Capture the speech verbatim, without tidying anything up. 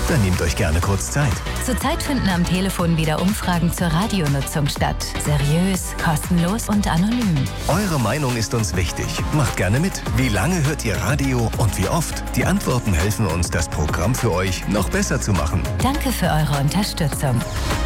Dann nehmt euch gerne kurz Zeit. Zurzeit finden am Telefon wieder Umfragen zur Radionutzung statt. Seriös, kostenlos und anonym. Eure Meinung ist uns wichtig. Macht gerne mit. Wie lange hört ihr Radio und wie oft? Die Antworten helfen uns, das Programm für euch noch besser zu machen. Danke für eure Unterstützung.